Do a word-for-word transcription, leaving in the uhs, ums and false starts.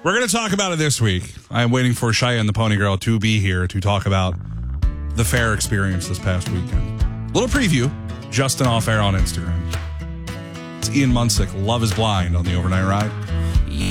We're going to talk about it this week. I'm waiting for Shia and the Pony Girl to be here to talk about the fair experience this past weekend. Little preview, Justin off air on Instagram. It's Ian Munsick, Love is Blind on the Overnight Ride.